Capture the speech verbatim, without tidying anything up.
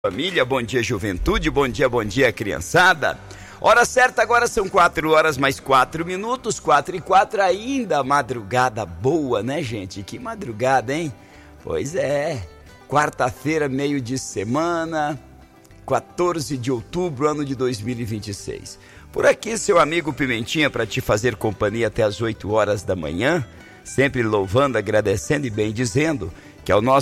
Família, bom dia juventude, bom dia, bom dia criançada. Hora certa agora são quatro horas mais quatro minutos, quatro e quatro, ainda madrugada boa, né gente? Que madrugada, hein? Pois é, quarta-feira, meio de semana, quatorze de outubro, ano de dois mil e vinte e seis. Por aqui seu amigo Pimentinha para te fazer companhia até as oito horas da manhã, sempre louvando, agradecendo e bem dizendo que ao nosso